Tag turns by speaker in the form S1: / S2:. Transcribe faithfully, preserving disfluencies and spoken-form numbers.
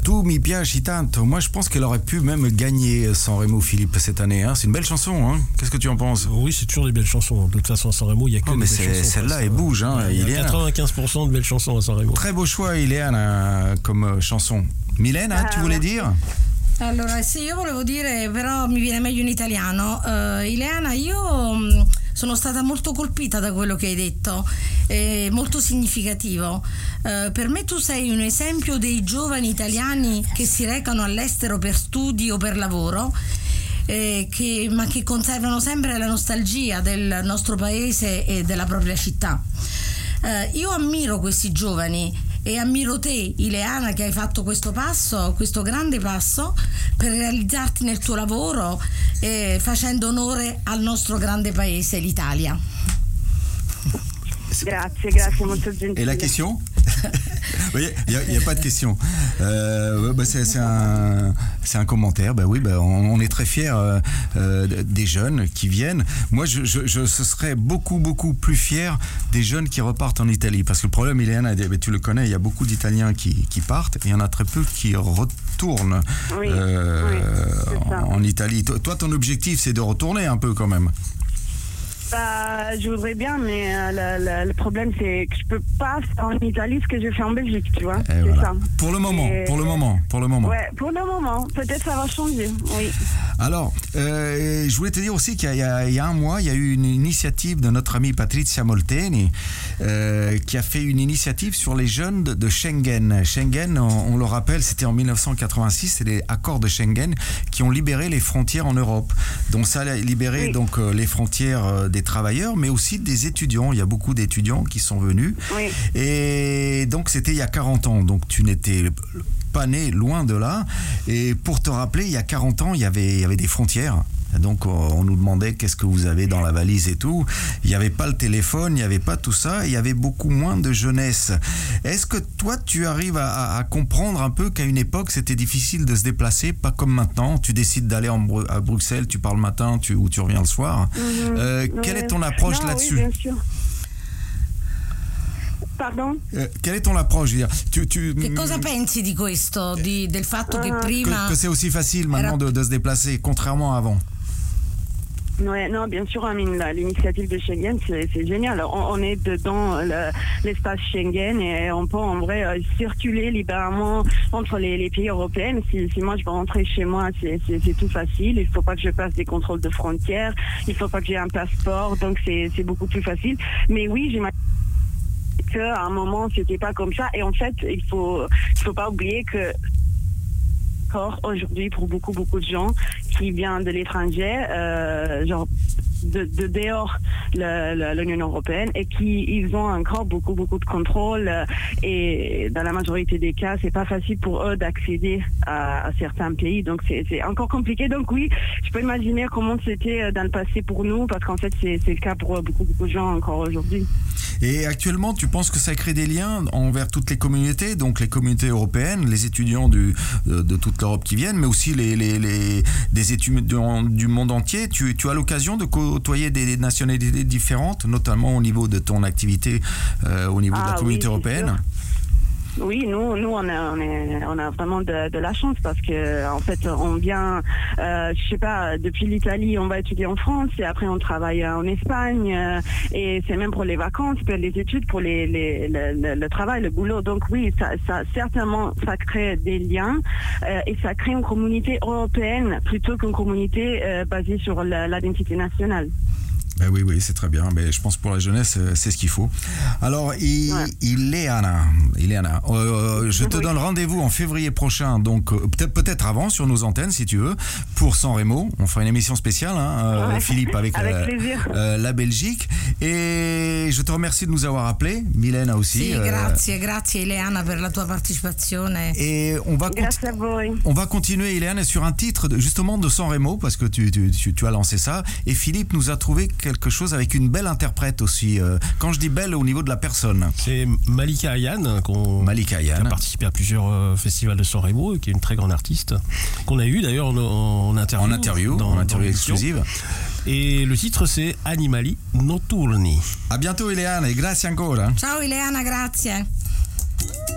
S1: Tu mi piaci tanto. Moi, je pense qu'elle aurait pu même gagner Sanremo, Philippe, cette année. Hein. C'est une belle chanson. Hein. Qu'est-ce que tu en penses?
S2: Oui, c'est toujours des belles chansons. De toute façon, à Sanremo, il n'y a que
S1: oh,
S2: des
S1: mais
S2: belles chansons.
S1: Celle-là, elle bouge. Hein.
S2: Il y a quatre-vingt-quinze pour cent de belles chansons à Sanremo.
S1: Très beau choix, Ileana, comme chanson. Mylène, hein, tu voulais dire?
S3: Allora, sì, io volevo dire, però mi viene meglio in italiano. Uh, Ileana, io mh, sono stata molto colpita da quello che hai detto, è molto significativo. Uh, per me tu sei un esempio dei giovani italiani che si recano all'estero per studi o per lavoro, eh, che, ma che conservano sempre la nostalgia del nostro paese e della propria città. Uh, io ammiro questi giovani e ammiro te, Ileana, che hai fatto questo passo, questo grande passo per realizzarti nel tuo lavoro, eh, facendo onore al nostro grande paese, l'Italia.
S4: Grazie, grazie, molto gentile.
S1: Et la question? Il n'y a, a pas de question. Euh, bah c'est, c'est, un, c'est un commentaire. Bah oui, bah on, on est très fiers euh, euh, des jeunes qui viennent. Moi, je, je, je serais beaucoup, beaucoup plus fier des jeunes qui repartent en Italie. Parce que le problème, Ileana, tu le connais, il y a beaucoup d'Italiens qui, qui partent et il y en a très peu qui retournent
S4: oui,
S1: euh,
S4: oui,
S1: en, en Italie. Toi, ton objectif, c'est de retourner un peu quand même.
S4: Bah, je voudrais bien, mais euh, le, le, le problème c'est que je peux pas faire en Italie ce que je fais en Belgique, tu vois.
S1: Et
S4: c'est
S1: voilà.
S4: ça.
S1: Pour le moment,
S4: Et...
S1: pour le moment, pour le moment.
S4: Ouais, pour le moment. Peut-être ça va changer. Oui.
S1: Alors, euh, je voulais te dire aussi qu'il y a, il y a un mois, il y a eu une initiative de notre amie Patrizia Molteni euh, qui a fait une initiative sur les jeunes de, de Schengen. Schengen, on, on le rappelle, c'était en dix-neuf cent quatre-vingt-six, c'est les accords de Schengen qui ont libéré les frontières en Europe. Donc ça a libéré oui. donc euh, les frontières euh, des travailleurs, mais aussi des étudiants. Il y a beaucoup d'étudiants qui sont venus.
S4: Oui.
S1: Et donc c'était il y a quarante ans. Donc tu n'étais pas né, loin de là. Et pour te rappeler, il y a quarante ans, il y avait, il y avait des frontières. Donc on nous demandait qu'est-ce que vous avez dans la valise et tout. Il n'y avait pas le téléphone, il n'y avait pas tout ça, il y avait beaucoup moins de jeunesse. Est-ce que toi tu arrives à, à comprendre un peu qu'à une époque c'était difficile de se déplacer, pas comme maintenant, tu décides d'aller en, à Bruxelles, tu pars le matin tu, ou tu reviens le soir.
S4: Mm-hmm.
S1: Euh,
S4: ouais.
S1: Quelle est ton approche
S4: non,
S1: là-dessus?
S4: Oui, bien sûr. Pardon?
S1: Euh, quelle est ton approche? Je veux dire, tu, tu,
S3: che cosa pensi di questo, di, del fatto uh, che prima...
S1: Que, que c'est aussi facile maintenant era... de, de se déplacer, contrairement à avant?
S4: Ouais, non, bien sûr, l'initiative de Schengen, c'est, c'est génial. On, on est dedans le, l'espace Schengen et on peut en vrai euh, circuler librement entre les, les pays européens. Si, si moi je veux rentrer chez moi, c'est, c'est, c'est tout facile. Il ne faut pas que je passe des contrôles de frontières. Il ne faut pas que j'ai un passeport. Donc c'est, c'est beaucoup plus facile. Mais oui, j'imagine qu'à un moment, c'était pas comme ça. Et en fait, il faut, il faut pas oublier que aujourd'hui, pour beaucoup, beaucoup de gens qui viennent de l'étranger, euh, genre de, de dehors le, le, l'Union européenne, et qui ils ont encore beaucoup, beaucoup de contrôle, et dans la majorité des cas, c'est pas facile pour eux d'accéder à, à certains pays, donc c'est, c'est encore compliqué. Donc oui, je peux imaginer comment c'était dans le passé pour nous, parce qu'en fait, c'est, c'est le cas pour beaucoup, beaucoup de gens encore aujourd'hui.
S1: Et actuellement, tu penses que ça crée des liens envers toutes les communautés, donc les communautés européennes, les étudiants du, de, de toute l'Europe qui viennent, mais aussi les, les, les, des étudiants du monde entier. Tu, tu as l'occasion de côtoyer des nationalités différentes, notamment au niveau de ton activité euh, au niveau ah, de la communauté oui, européenne?
S4: Sûr. Oui, nous, nous on, a, on, est, on a vraiment de, de la chance parce que en fait, on vient, euh, je sais pas, depuis l'Italie, on va étudier en France et après on travaille en Espagne euh, et c'est même pour les vacances, pour les études, pour les, les, le, le, le travail, le boulot. Donc oui, ça, ça certainement, ça crée des liens euh, et ça crée une communauté européenne plutôt qu'une communauté euh, basée sur la, l'identité nationale.
S1: Ben oui, oui, c'est très bien. Mais je pense que pour la jeunesse, c'est ce qu'il faut. Alors, I, ouais. Ileana, Ileana euh, je te oui. donne rendez-vous en février prochain, donc euh, peut-être, peut-être avant sur nos antennes, si tu veux, pour Sanremo. On fera une émission spéciale, hein, euh, ouais. Philippe, avec,
S4: avec
S1: euh, euh, la Belgique. Et je te remercie de nous avoir appelés, Milena aussi.
S3: Sì, euh, grazie, grazie Ileana per la tua partecipazione.
S1: Et on va,
S4: grazie
S1: conti-
S4: a voi.
S1: on va continuer, Ileana, sur un titre de, justement de Sanremo, parce que tu, tu, tu, tu as lancé ça. Et Philippe nous a trouvé quelque chose avec une belle interprète aussi. Quand je dis belle, au niveau de la personne.
S2: C'est Malika Ayane, qu'on,
S1: Malika Ayane.
S2: qui a participé à plusieurs euh, festivals de Sanremo, qui est une très grande artiste, qu'on a eu d'ailleurs en, en interview.
S1: En interview,
S2: dans,
S1: en interview
S2: dans
S1: exclusive.
S2: Et le titre, c'est Animali Notturni.
S1: A bientôt, Ileana, et grazie ancora.
S3: Ciao Ileana, grazie.